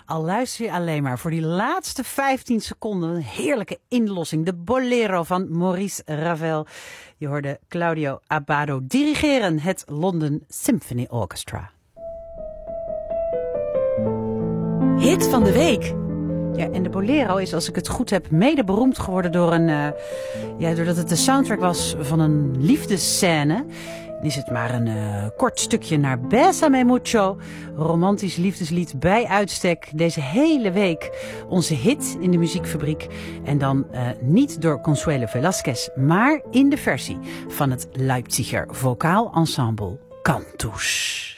Al luister je alleen maar voor die laatste 15 seconden een heerlijke inlossing. De Bolero van Maurice Ravel. Je hoorde Claudio Abbado dirigeren het London Symphony Orchestra. Hit van de week. Ja, en de Bolero is, als ik het goed heb, mede beroemd geworden doordat het de soundtrack was van een liefdesscène. Is het maar een kort stukje naar Bésame Mucho. Romantisch liefdeslied bij uitstek. Deze hele week onze hit in de muziekfabriek. En dan niet door Consuelo Velázquez, maar in de versie van het Leipziger vocaal ensemble Cantus.